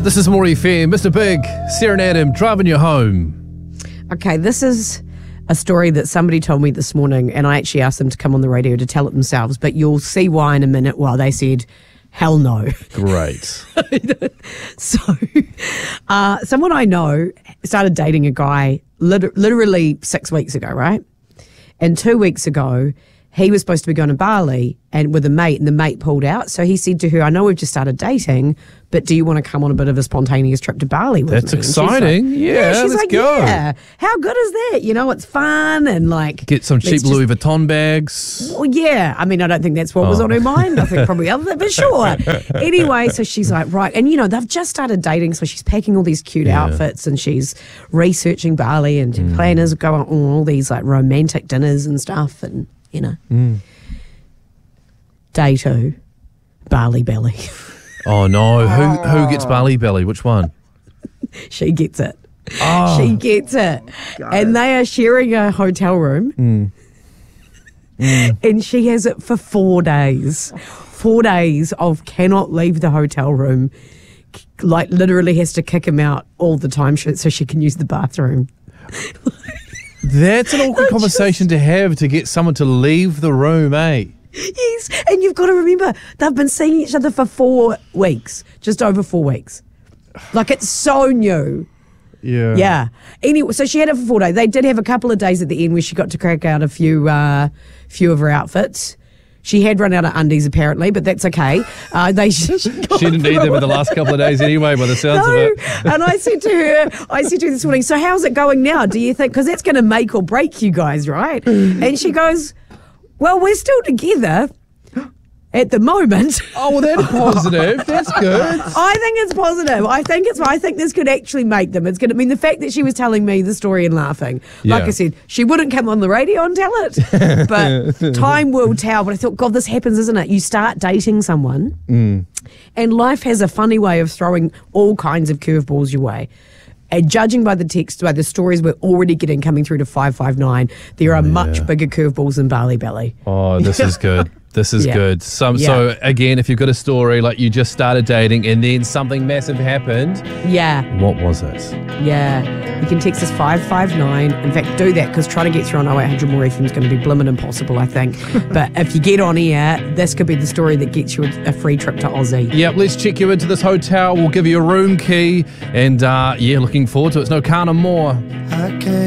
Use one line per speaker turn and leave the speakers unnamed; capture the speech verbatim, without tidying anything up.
This is More F M. Mister Big, Sarah and Adam driving you home.
Okay, this is a story that somebody told me this morning, and I actually asked them to come on the radio to tell it themselves, but you'll see why in a minute. Well, they said, hell no.
Great.
So, uh, someone I know started dating a guy lit- literally six weeks ago, right? And two weeks ago, he was supposed to be going to Bali and with a mate, and the mate pulled out. So he said to her, I know we've just started dating, but do you want to come on a bit of a spontaneous trip to Bali with
That's
me?
exciting.
Like,
yeah,
yeah, she's
let's
like,
go.
yeah, how good is that? You know, it's fun and like...
Get some cheap
let's
Louis
just-
Vuitton bags.
Well, yeah. I mean, I don't think that's what was
Oh.
on her mind. I think probably other, but sure. Anyway, so she's like, right. And, you know, they've just started dating, so she's packing all these cute
Yeah.
outfits and she's researching Bali and
Mm.
planners go on all these like romantic dinners and stuff and, you know.
Mm.
Day two, Bali Belly.
Oh, no. Who who gets Bali Belly? Which one?
She gets it.
Oh.
She gets it. And they are sharing a hotel room.
Mm. Mm.
And she has it for four days. Four days of cannot leave the hotel room. K- Like literally has to kick him out all the time sh- so she can use the bathroom.
That's an awkward conversation to have, to get someone to leave the room, eh?
Yes. And you've got to remember, they've been seeing each other for four weeks. Just over four weeks. Like it's so new.
Yeah.
Yeah. Anyway, so she had it for four days. They did have a couple of days at the end where she got to crack out a few, uh, few of her outfits. She had run out of undies apparently, but that's okay. Uh, they she, she got
She didn't need them
through
in the
it.
last couple of days anyway, by the sounds
No.
of it.
And I said to her, I said to her this morning, so how's it going now? Do you think, because that's going to make or break you guys, right? And she goes, well, we're still together at the moment.
Oh, well, that's positive. That's good.
I think it's positive. I think it's. I think this could actually make them. It's going to I mean the fact that she was telling me the story and laughing. Like
Yeah.
I said, she wouldn't come on the radio and tell it, but time will tell. But I thought, God, this happens, isn't it? You start dating someone,
Mm.
and life has a funny way of throwing all kinds of curveballs your way. And judging by the text, by the stories we're already getting coming through to five five nine, there are much bigger curveballs than Bali Belly.
Oh, this is good. This is
Yeah.
good. Some,
Yeah.
So, again, if you've got a story like you just started dating and then something massive happened,
Yeah.
what was it?
Yeah, you can text us five five nine. In fact, do that because trying to get through on oh eight hundred more F M is going to be blimmin' impossible, I think. But if you get on air, this could be the story that gets you a, a free trip to Aussie.
Yep, let's check you into this hotel. We'll give you a room key. And, uh, yeah, looking forward to it. It's no Kana More.